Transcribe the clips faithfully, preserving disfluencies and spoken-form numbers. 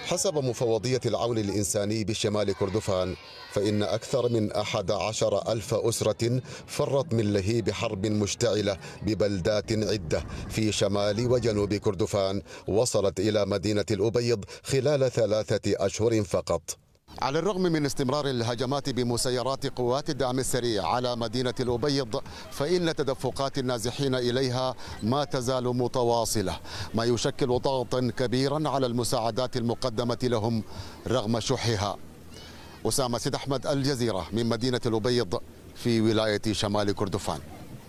حسب مفوضية العون الإنساني بشمال كردفان، فإن أكثر من أحد عشر ألف أسرة فرت من لهيب حرب مشتعلة ببلدات عدة في شمال وجنوب كردفان وصلت إلى مدينة الأبيض خلال ثلاثة أشهر فقط. على الرغم من استمرار الهجمات بمسيرات قوات الدعم السريع على مدينة الأبيض، فإن تدفقات النازحين إليها ما تزال متواصلة، ما يشكل ضغطا كبيرا على المساعدات المقدمة لهم رغم شحها. أسامة سيد أحمد، الجزيرة، من مدينة الأبيض في ولاية شمال كردفان.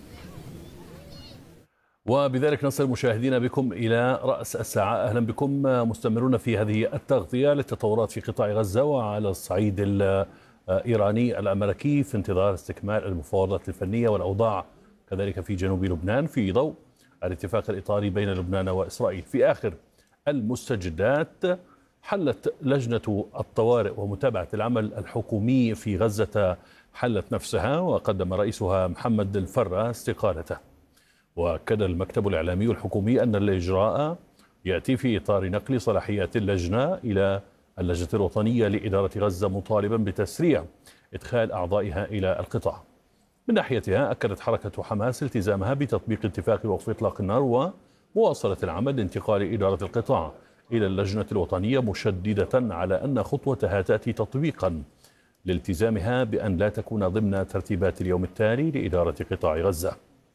وبذلك نصل مشاهدينا بكم إلى رأس الساعة. أهلا بكم مستمرون في هذه التغطية للتطورات في قطاع غزة وعلى الصعيد الإيراني الأمريكي في انتظار استكمال المفاوضات الفنية والأوضاع كذلك في جنوب لبنان في ضوء الاتفاق الإطاري بين لبنان وإسرائيل. في آخر المستجدات حلت لجنة الطوارئ ومتابعة العمل الحكومي في غزة حلت نفسها، وقدم رئيسها محمد الفرة استقالته. وأكد المكتب الإعلامي الحكومي أن الإجراء يأتي في إطار نقل صلاحيات اللجنة إلى اللجنة الوطنية لإدارة غزة، مطالبا بتسريع إدخال أعضائها إلى القطاع. من ناحيتها أكدت حركة حماس التزامها بتطبيق اتفاق وقف إطلاق النار ومواصلة العمل لانتقال إدارة القطاع إلى اللجنة الوطنية، مشددة على أن خطوتها تأتي تطبيقا لالتزامها بأن لا تكون ضمن ترتيبات اليوم التالي لإدارة قطاع غزة.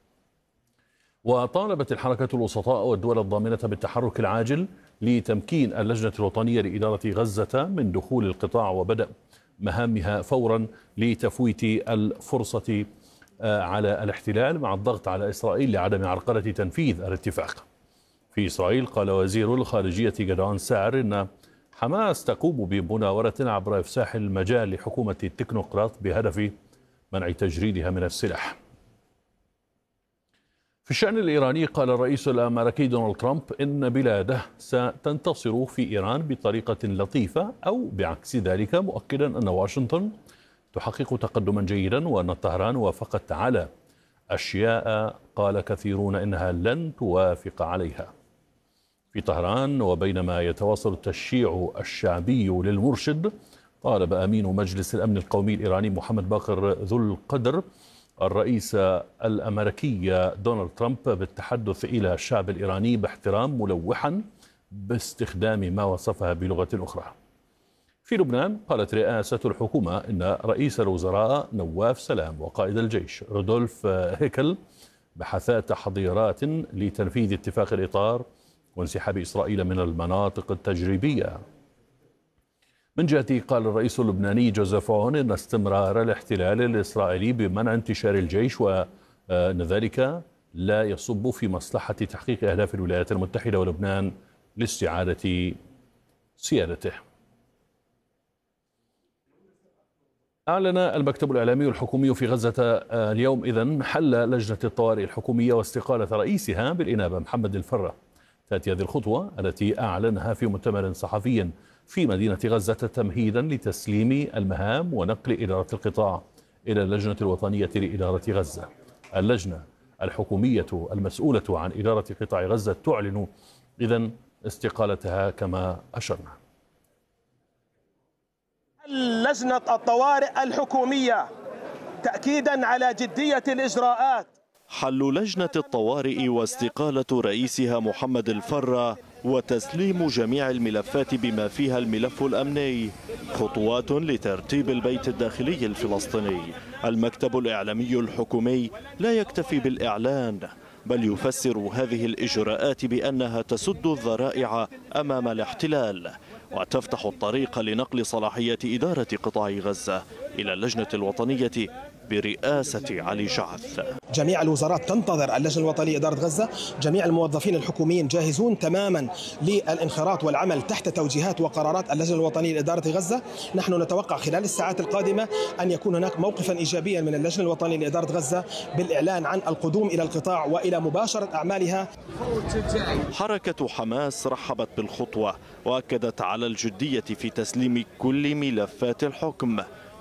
وطالبت الحركة الوسطاء والدول الضامنة بالتحرك العاجل لتمكين اللجنة الوطنية لإدارة غزة من دخول القطاع وبدء مهامها فورا لتفويت الفرصة على الاحتلال، مع الضغط على إسرائيل لعدم عرقلة تنفيذ الاتفاق. في إسرائيل قال وزير الخارجية جدعان سعر إن حماس تقوم بمناورة عبر إفساح المجال لحكومة التكنوقراط بهدف منع تجريدها من السلاح. في الشأن الإيراني قال الرئيس الأمريكي دونالد ترامب إن بلاده ستنتصر في إيران بطريقة لطيفة أو بعكس ذلك، مؤكدا أن واشنطن تحقق تقدما جيدا وأن طهران وافقت على أشياء قال كثيرون إنها لن توافق عليها. في طهران وبينما يتواصل التشييع الشعبي للمرشد، طالب أمين مجلس الأمن القومي الإيراني محمد باقر ذو القدر الرئيس الأمريكي دونالد ترامب بالتحدث إلى الشعب الإيراني باحترام، ملوحا باستخدام ما وصفها بلغة أخرى. في لبنان قالت رئاسة الحكومة إن رئيس الوزراء نواف سلام وقائد الجيش رودولف هيكل بحثا تحضيرات لتنفيذ اتفاق الإطار وانسحاب إسرائيل من المناطق التجريبية. من جهته قال الرئيس اللبناني جوزيف عون إن استمرار الاحتلال الإسرائيلي بمنع انتشار الجيش وأن ذلك لا يصب في مصلحة تحقيق أهداف الولايات المتحدة ولبنان لاستعادة سيادته. أعلن المكتب الإعلامي الحكومي في غزة اليوم إذن حل لجنة الطوارئ الحكومية واستقالة رئيسها بالإنابة محمد الفرة. تأتي هذه الخطوة التي أعلنها في مؤتمر صحفي في مدينة غزة تمهيدا لتسليم المهام ونقل إدارة القطاع إلى اللجنة الوطنية لإدارة غزة. اللجنة الحكومية المسؤولة عن إدارة قطاع غزة تعلن إذن استقالتها كما أشرنا. لجنة الطوارئ الحكومية تأكيدا على جدية الإجراءات. حل لجنة الطوارئ واستقالة رئيسها محمد الفرة وتسليم جميع الملفات بما فيها الملف الأمني خطوات لترتيب البيت الداخلي الفلسطيني. المكتب الإعلامي الحكومي لا يكتفي بالإعلان، بل يفسر هذه الإجراءات بأنها تسد الذرائع أمام الاحتلال وتفتح الطريق لنقل صلاحية إدارة قطاع غزة إلى اللجنة الوطنية برئاسة علي شعث. جميع الوزارات تنتظر اللجنة الوطنية لإدارة غزة، جميع الموظفين الحكوميين جاهزون تماما للانخراط والعمل تحت توجيهات وقرارات اللجنة الوطنية لإدارة غزة. نحن نتوقع خلال الساعات القادمة أن يكون هناك موقفا إيجابيا من اللجنة الوطنية لإدارة غزة بالإعلان عن القدوم إلى القطاع وإلى مباشرة أعمالها. حركة حماس رحبت بالخطوة وأكدت على الجدية في تسليم كل ملفات الحكم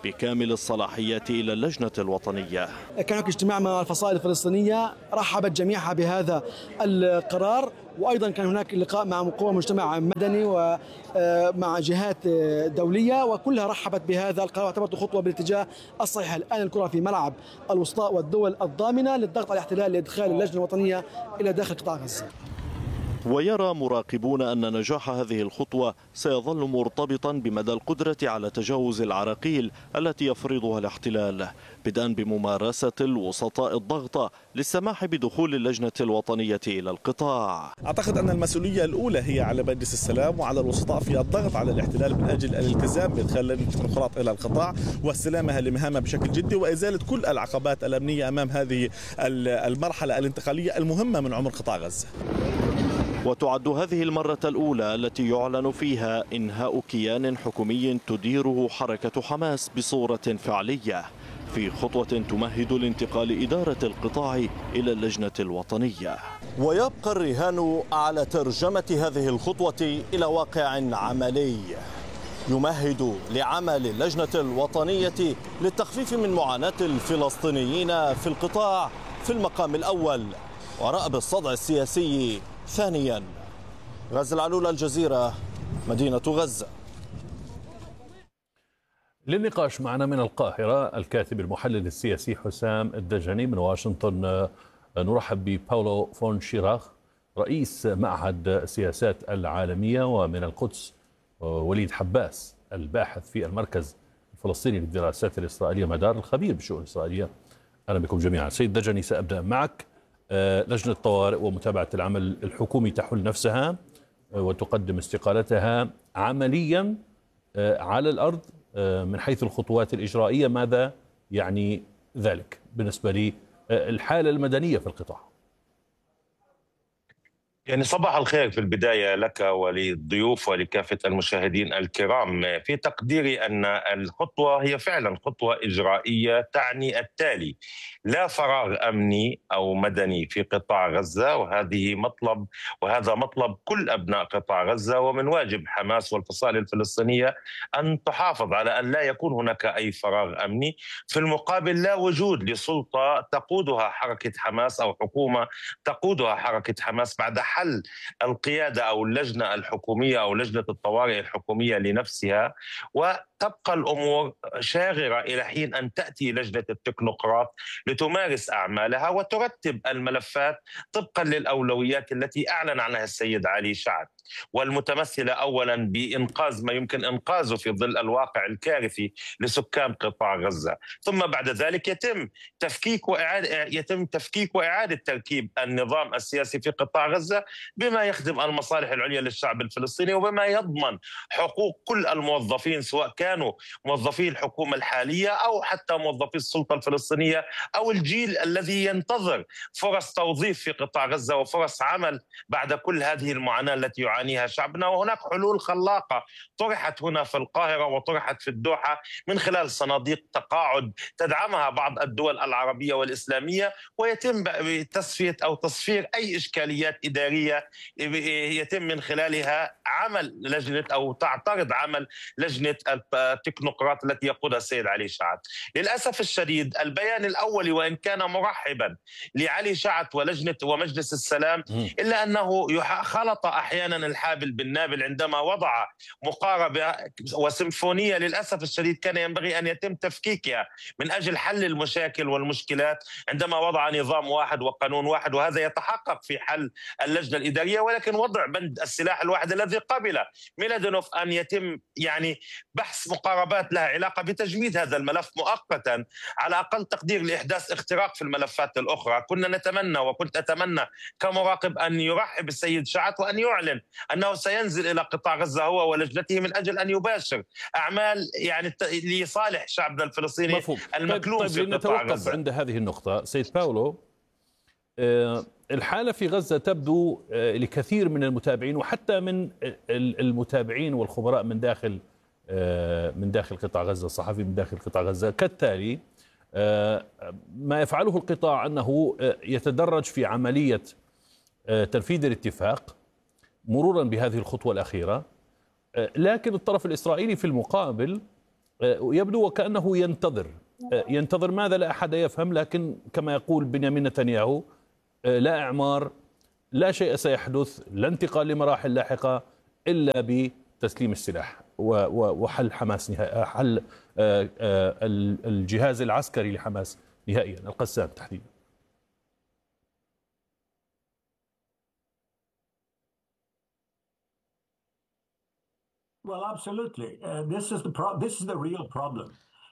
بكامل الصلاحيات إلى اللجنة الوطنية. كان هناك اجتماع مع الفصائل الفلسطينية، رحبت جميعها بهذا القرار، وأيضا كان هناك لقاء مع قوى مجتمع مدني ومع جهات دولية، وكلها رحبت بهذا القرار واعتبرته خطوة بالاتجاه الصحيح. الآن الكرة في ملعب الوسطاء والدول الضامنة للضغط على الاحتلال لإدخال اللجنة الوطنية إلى داخل قطاع غزة. ويرى مراقبون أن نجاح هذه الخطوة سيظل مرتبطا بمدى القدرة على تجاوز العراقيل التي يفرضها الاحتلال، بدءا بممارسة الوسطاء الضغط للسماح بدخول اللجنة الوطنية إلى القطاع. أعتقد أن المسؤولية الأولى هي على مجلس السلام وعلى الوسطاء في الضغط على الاحتلال من أجل الالتزام بإدخال لجنة التكنوقراط إلى القطاع واستلامها لمهامها بشكل جدي وإزالة كل العقبات الأمنية أمام هذه المرحلة الانتقالية المهمة من عمر قطاع غزة. وتعد هذه المرة الأولى التي يعلن فيها إنهاء كيان حكومي تديره حركة حماس بصورة فعلية، في خطوة تمهد لانتقال إدارة القطاع إلى اللجنة الوطنية. ويبقى الرهان على ترجمة هذه الخطوة إلى واقع عملي يمهد لعمل اللجنة الوطنية للتخفيف من معاناة الفلسطينيين في القطاع في المقام الأول، ورأب الصدع السياسي ثانيا. غزة العلول، الجزيرة، مدينة غزة. للنقاش معنا من القاهرة الكاتب المحلل السياسي حسام الدجني، من واشنطن نرحب بباولو فون شيراخ رئيس معهد السياسات العالمية، ومن القدس وليد حباس الباحث في المركز الفلسطيني للدراسات الإسرائيلية مدار، الخبير بالشؤون الإسرائيلية. أهلا بكم جميعا. سيد دجني، سأبدأ معك. لجنة الطوارئ ومتابعة العمل الحكومي تحل نفسها وتقدم استقالتها عمليا على الأرض من حيث الخطوات الإجرائية، ماذا يعني ذلك بالنسبة للحالة المدنية في القطاع؟ يعني صباح الخير في البداية لك وللضيوف ولكافة المشاهدين الكرام. في تقديري أن الخطوة هي فعلا خطوة إجرائية تعني التالي: لا فراغ أمني أو مدني في قطاع غزة، وهذه مطلب وهذا مطلب كل أبناء قطاع غزة، ومن واجب حماس والفصائل الفلسطينية أن تحافظ على أن لا يكون هناك أي فراغ أمني. في المقابل لا وجود لسلطة تقودها حركة حماس أو حكومة تقودها حركة حماس بعد حل القيادة أو اللجنة الحكومية أو لجنة الطوارئ الحكومية لنفسها، وتبقى الأمور شاغرة إلى حين أن تأتي لجنة التكنوقراط لتمارس أعمالها وترتب الملفات طبقا للأولويات التي أعلن عنها السيد علي شعب، والمتمثلة أولا بإنقاذ ما يمكن إنقاذه في ظل الواقع الكارثي لسكان قطاع غزة، ثم بعد ذلك يتم تفكيك وإعادة يتم تفكيك وإعادة تركيب النظام السياسي في قطاع غزة بما يخدم المصالح العليا للشعب الفلسطيني وبما يضمن حقوق كل الموظفين، سواء كانوا موظفي الحكومة الحالية أو حتى موظفي السلطة الفلسطينية أو الجيل الذي ينتظر فرص توظيف في قطاع غزة وفرص عمل بعد كل هذه المعاناة التي يعانيها شعبنا. وهناك حلول خلاقة طرحت هنا في القاهرة وطرحت في الدوحة من خلال صناديق تقاعد تدعمها بعض الدول العربية والإسلامية، ويتم تصفية أو تصفير أي إشكاليات إدارية يتم من خلالها عمل لجنة أو تعترض عمل لجنة التكنوقراط التي يقودها السيد علي شعث. للأسف الشديد البيان الأولي وإن كان مرحبا لعلي شعث ولجنة ومجلس السلام، إلا أنه خلط أحيانا الحابل بالنابل عندما وضع مقاربة وسيمفونية للأسف الشديد كان ينبغي أن يتم تفكيكها من أجل حل المشاكل والمشكلات عندما وضع نظام واحد وقانون واحد، وهذا يتحقق في حل اللجنة الإدارية، ولكن وضع بند السلاح الواحد الذي قبل ميلادونوف أن يتم يعني بحث مقاربات لها علاقة بتجميد هذا الملف مؤقتا على أقل تقدير لإحداث اختراق في الملفات الأخرى. كنا نتمنى وكنت أتمنى كمراقب أن يرحب السيد شعث وأن يعلن أنه سينزل إلى قطاع غزة هو ولجنته من أجل أن يباشر أعمال يعني لصالح شعبنا الفلسطيني مفهوم. المكلوم طيب في قطاع غزة. عند هذه النقطة سيد باولو، الحالة في غزة تبدو لكثير من المتابعين وحتى من المتابعين والخبراء من داخل من داخل قطاع غزة، الصحفي من داخل قطاع غزة كالتالي: ما يفعله القطاع أنه يتدرج في عملية تنفيذ الاتفاق مرورا بهذه الخطوة الأخيرة، لكن الطرف الإسرائيلي في المقابل يبدو وكأنه ينتظر ينتظر ماذا لا أحد يفهم، لكن كما يقول بنيامين نتنياهو لا إعمار، لا شيء سيحدث، لا انتقال لمراحل لاحقة إلا بتسليم السلاح وحل حماس نهائيا، حل الجهاز العسكري لحماس نهائيا، القسام تحديدا. Well, absolutely. Uh, this is the pro- this is the real problem.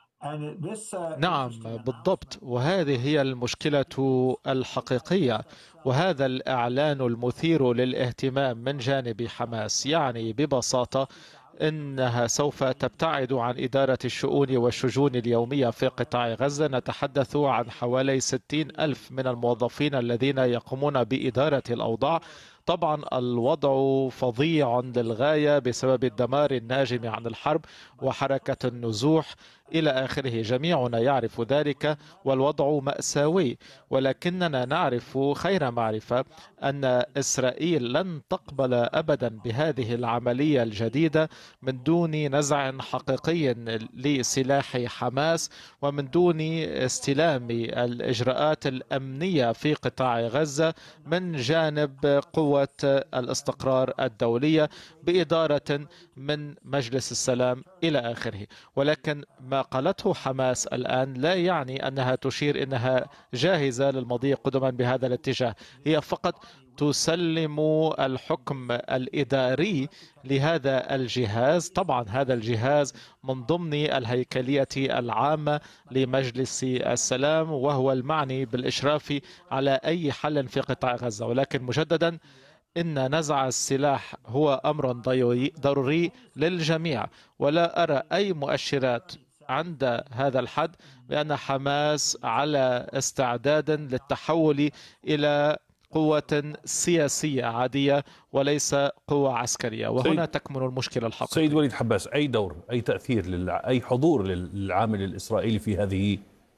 نعم بالضبط، وهذه هي المشكلة الحقيقية، وهذا الإعلان المثير للاهتمام من جانب حماس يعني ببساطة إنها سوف تبتعد عن إدارة الشؤون والشجون اليومية في قطاع غزة. نتحدث عن حوالي ستين ألف من الموظفين الذين يقومون بإدارة الأوضاع. طبعا الوضع فظيع للغاية بسبب الدمار الناجم عن الحرب وحركة النزوح إلى آخره، جميعنا يعرف ذلك، والوضع مأساوي. ولكننا نعرف خير معرفة أن إسرائيل لن تقبل أبدا بهذه العملية الجديدة من دون نزع حقيقي لسلاح حماس ومن دون استلام الإجراءات الأمنية في قطاع غزة من جانب قوة الاستقرار الدولية بإدارة من مجلس السلام إلى آخره. ولكن ما قالته حماس الآن لا يعني أنها تشير أنها جاهزة للمضي قدما بهذا الاتجاه، هي فقط تسلم الحكم الإداري لهذا الجهاز. طبعا هذا الجهاز من ضمن الهيكلية العامة لمجلس السلام، وهو المعني بالإشراف على أي حل في قطاع غزة. ولكن مجددا إن نزع السلاح هو أمر ضروري للجميع، ولا أرى أي مؤشرات عند هذا الحد بأن حماس على استعداد للتحول إلى قوة سياسية عادية وليس قوة عسكرية، وهنا تكمن المشكلة الحقيقية. سيد وليد حباس، أي دور أي تأثير للع... أي حضور للعامل الإسرائيلي في هذه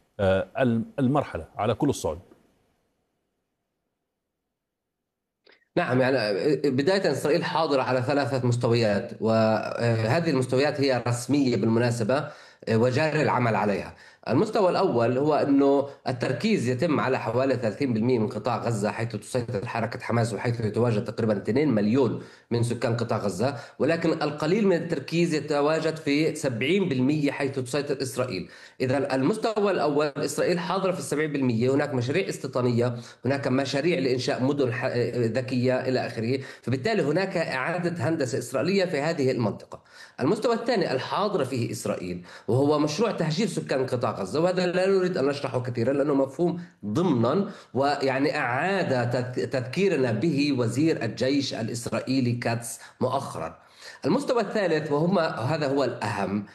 المرحلة على كل الصعد؟ نعم، يعني بداية إسرائيل حاضرة على ثلاثة مستويات، وهذه المستويات هي رسمية بالمناسبة وجاري العمل عليها. المستوى الأول هو أنه التركيز يتم على حوالي ثلاثين بالمئة من قطاع غزة، حيث تسيطر حركة حماس وحيث يتواجد تقريبا اثنين مليون من سكان قطاع غزة، ولكن القليل من التركيز يتواجد في سبعين بالمئة حيث تسيطر إسرائيل. إذا المستوى الأول إسرائيل حاضرة في السبعين بالمئة، هناك مشاريع استيطانية، هناك مشاريع لإنشاء مدن ذكية إلى آخره، فبالتالي هناك إعادة هندسة إسرائيلية في هذه المنطقة. المستوى الثاني الحاضرة فيه إسرائيل وهو مشروع تهجير سكان قطاع غزة، وهذا لا نريد أن نشرحه كثيرا لأنه مفهوم ضمنا، ويعني أعاد تذكيرنا به وزير الجيش الإسرائيلي كاتس مؤخرا. المستوى الثالث وهم هذا هو الأهم،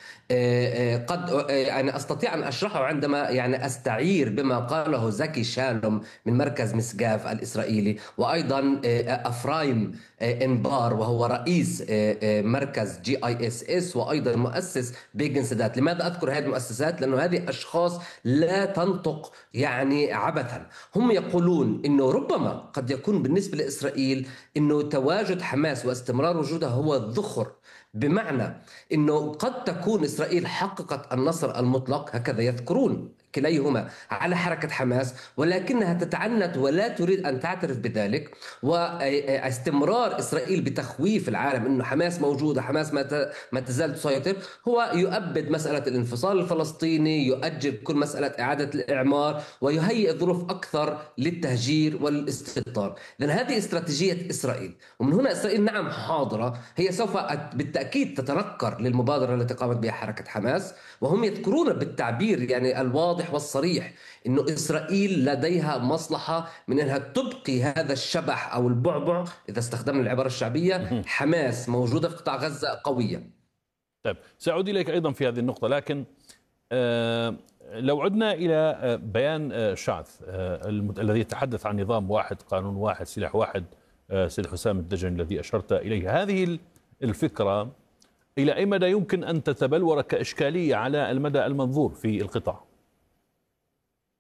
قد يعني أستطيع أن أشرحه عندما يعني أستعير بما قاله زكي شالوم من مركز مسقاف الإسرائيلي، وأيضا أفرايم إنبار وهو رئيس مركز جي آي إس إس وأيضا مؤسس بيجن سادات. لماذا أذكر هذه المؤسسات؟ لأنه هذه أشخاص لا تنطق يعني عبثا. هم يقولون أنه ربما قد يكون بالنسبة لإسرائيل أنه تواجد حماس واستمرار وجودها هو الذخر، بمعنى أنه قد تكون إسرائيل حققت النصر المطلق، هكذا يذكرون كليهما، على حركة حماس، ولكنها تتعنت ولا تريد أن تعترف بذلك. واستمرار إسرائيل بتخويف العالم أنه حماس موجودة، حماس ما تزال تسيطر، هو يؤبد مسألة الانفصال الفلسطيني، يؤجل كل مسألة إعادة الإعمار، ويهيئ ظروف أكثر للتهجير والاستيطان. لأن هذه استراتيجية إسرائيل، ومن هنا إسرائيل نعم حاضرة، هي سوف بالتأكيد تتنكر للمبادرة التي قامت بها حركة حماس، وهم يذكرون بالتعبير يعني الواضح والصريح إنه إسرائيل لديها مصلحة من أنها تبقي هذا الشبح أو البعبع، إذا استخدمنا العبارة الشعبية، حماس موجودة في قطاع غزة قوية. طيب سأعود إليك أيضا في هذه النقطة، لكن آه لو عدنا إلى بيان آه شعث آه الذي يتحدث عن نظام واحد، قانون واحد، سلاح واحد، آه سيد حسام الدجن الذي أشرت إليه، هذه الفكرة إلى أي مدى يمكن أن تتبلور كإشكالية على المدى المنظور في القطاع؟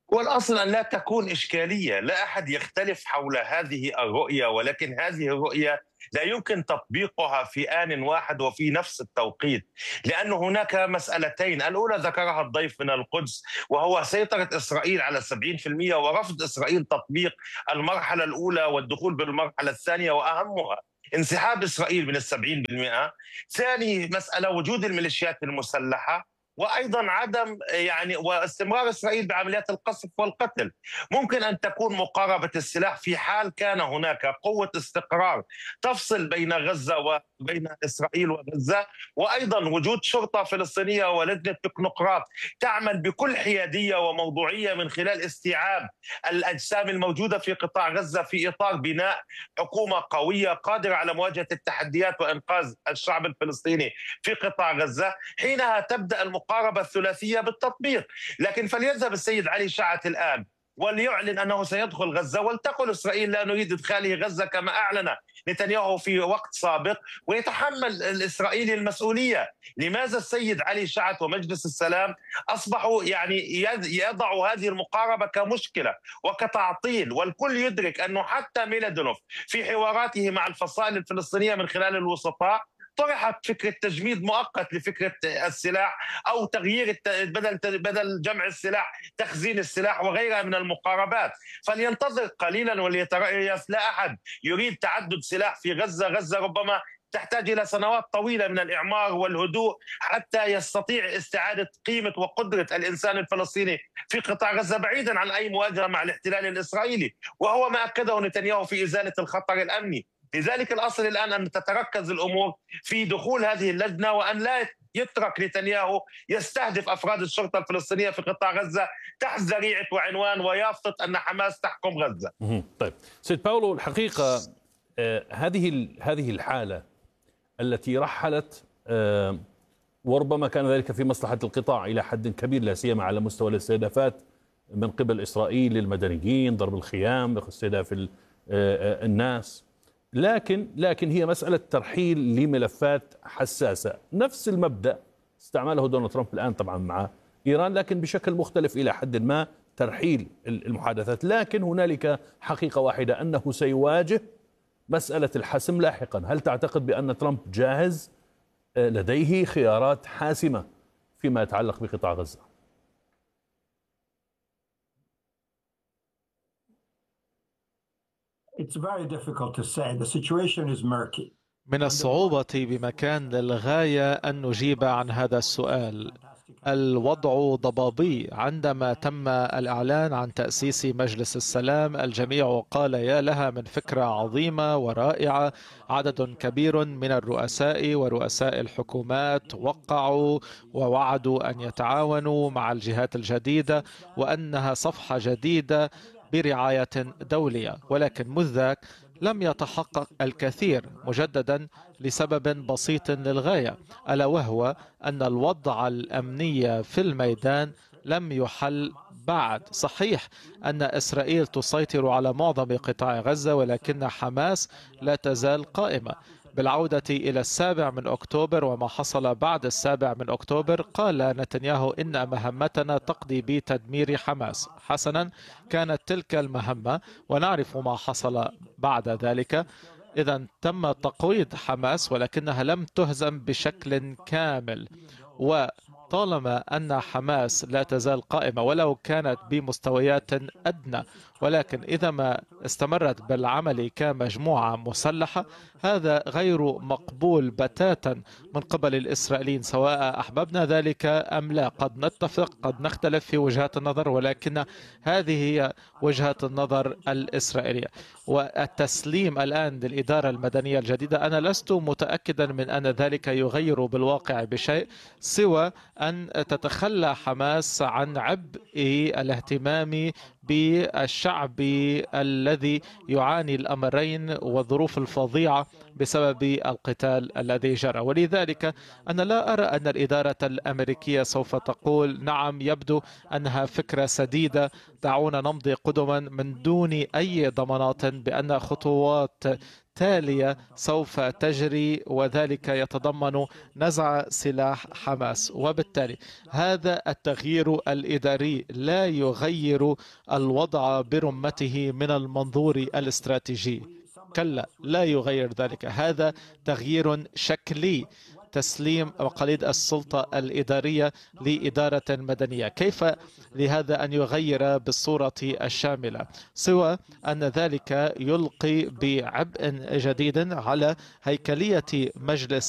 والأصل أن لا تكون إشكالية، لا أحد يختلف حول هذه الرؤية، ولكن هذه الرؤية لا يمكن تطبيقها في آن واحد وفي نفس التوقيت، لأن هناك مسألتين. الأولى ذكرها الضيف من القدس، وهو سيطرة إسرائيل على سبعين بالمئة ورفض إسرائيل تطبيق المرحلة الأولى والدخول بالمرحلة الثانية، وأهمها انسحاب إسرائيل من السبعين بالمئة. ثاني مسألة وجود الميليشيات المسلحة، وايضا عدم يعني واستمرار اسرائيل بعمليات القصف والقتل. ممكن ان تكون مقاربه السلاح في حال كان هناك قوه استقرار تفصل بين غزه وبين اسرائيل وغزه، وايضا وجود شرطه فلسطينيه ولجنه تكنوقراط تعمل بكل حياديه وموضوعيه من خلال استيعاب الاجسام الموجوده في قطاع غزه في اطار بناء حكومه قويه قادره على مواجهه التحديات وانقاذ الشعب الفلسطيني في قطاع غزه. حينها تبدا المقاربة المقاربة الثلاثية بالتطبيق. لكن فليذهب السيد علي شعث الآن وليعلن أنه سيدخل غزة، ولتقل إسرائيل لا نريد إدخاله غزة كما أعلن نتنياهو في وقت سابق، ويتحمل الإسرائيلي المسؤولية. لماذا السيد علي شعث ومجلس السلام أصبحوا يعني يضعوا هذه المقاربة كمشكلة وكتعطيل؟ والكل يدرك أنه حتى ميلادونوف في حواراته مع الفصائل الفلسطينية من خلال الوسطاء طرحت فكرة تجميد مؤقت لفكرة السلاح أو تغيير بدل بدل جمع السلاح تخزين السلاح وغيرها من المقاربات. فلينتظر قليلا وليتريث. لا أحد يريد تعدد سلاح في غزة. غزة ربما تحتاج إلى سنوات طويلة من الإعمار والهدوء حتى يستطيع استعادة قيمة وقدرة الإنسان الفلسطيني في قطاع غزة بعيدا عن أي مواجهة مع الاحتلال الإسرائيلي، وهو ما أكده نتنياهو في إزالة الخطر الأمني. لذلك الأصل الآن أن تتركز الأمور في دخول هذه اللجنة، وأن لا يترك نتنياهو يستهدف أفراد الشرطة الفلسطينية في قطاع غزة تحت ذريعة وعنوان ويافطة أن حماس تحكم غزة. طيب سيد باولو، الحقيقة آه هذه هذه الحالة التي رحلت آه وربما كان ذلك في مصلحة القطاع إلى حد كبير، لا سيما على مستوى الاستهدافات من قبل إسرائيل للمدنيين، ضرب الخيام، استهداف آه الناس، لكن لكن هي مسألة ترحيل لملفات حساسة. نفس المبدأ استعمله دونالد ترامب الآن طبعا مع إيران، لكن بشكل مختلف إلى حد ما، ترحيل المحادثات. لكن هنالك حقيقة واحدة، أنه سيواجه مسألة الحسم لاحقا. هل تعتقد بأن ترامب جاهز، لديه خيارات حاسمة فيما يتعلق بقطاع غزة؟ It's very difficult to say. The situation is murky. من الصعوبة بمكان للغاية أن نجيب عن هذا السؤال. الوضع ضبابي. عندما تم الإعلان عن تأسيس مجلس السلام الجميع قال يا لها من فكرة عظيمة ورائعة. عدد كبير من الرؤساء ورؤساء الحكومات وقعوا ووعدوا أن يتعاونوا مع الجهات الجديدة وأنها صفحة جديدة برعاية دولية، ولكن منذ ذاك لم يتحقق الكثير مجددا لسبب بسيط للغاية، ألا وهو أن الوضع الأمني في الميدان لم يحل بعد. صحيح أن إسرائيل تسيطر على معظم قطاع غزة، ولكن حماس لا تزال قائمة. بالعودة إلى السابع من أكتوبر وما حصل بعد السابع من أكتوبر، قال نتنياهو إن مهمتنا تقضي بتدمير حماس. حسنا، كانت تلك المهمة ونعرف ما حصل بعد ذلك. إذا تم تقويض حماس ولكنها لم تهزم بشكل كامل، وطالما أن حماس لا تزال قائمة ولو كانت بمستويات أدنى، ولكن إذا ما استمرت بالعمل كمجموعة مسلحة هذا غير مقبول بتاتا من قبل الإسرائيليين، سواء أحببنا ذلك أم لا. قد نتفق، قد نختلف في وجهات النظر، ولكن هذه هي وجهة النظر الإسرائيلية. والتسليم الآن للإدارة المدنية الجديدة، أنا لست متأكدا من أن ذلك يغير بالواقع بشيء، سوى أن تتخلى حماس عن عبء الاهتمام بالشعب الذي يعاني الأمرين والظروف الفظيعة بسبب القتال الذي جرى. ولذلك أنا لا أرى أن الإدارة الأمريكية سوف تقول نعم يبدو أنها فكرة سديدة، دعونا نمضي قدما من دون أي ضمانات بأن خطوات التالية سوف تجري، وذلك يتضمن نزع سلاح حماس. وبالتالي هذا التغيير الإداري لا يغير الوضع برمته من المنظور الاستراتيجي، كلا لا يغير ذلك. هذا تغيير شكلي، تسليم مقاليد السلطة الإدارية لإدارة مدنية. كيف لهذا أن يغير بالصورة الشاملة، سوى أن ذلك يلقي بعبء جديد على هيكلية مجلس